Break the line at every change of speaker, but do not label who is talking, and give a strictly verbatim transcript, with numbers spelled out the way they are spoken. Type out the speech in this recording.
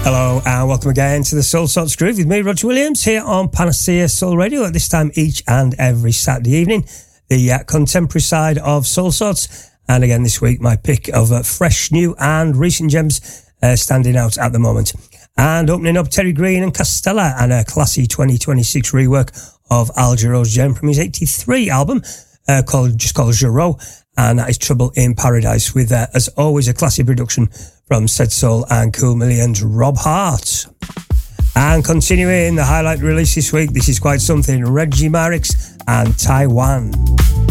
Hello and welcome again to the Soul Sorts Groove with me, Roger Williams, here on Panacea Soul Radio at this time each and every Saturday evening, the uh, contemporary side of Soul Sorts. And again this week, my pick of uh, fresh, new and recent gems uh, standing out at the moment. And opening up, Terry Green and Costella and a classy twenty twenty-six rework of Al Jarreau's gem from his eighty-three album uh, called just called Jarreau, and that is Trouble in Paradise with, uh, as always, a classy production from Said Soul and Cool Millions' Rob Hart. And continuing the highlight release this week, this is quite something, Reggie Marix and Taiwan.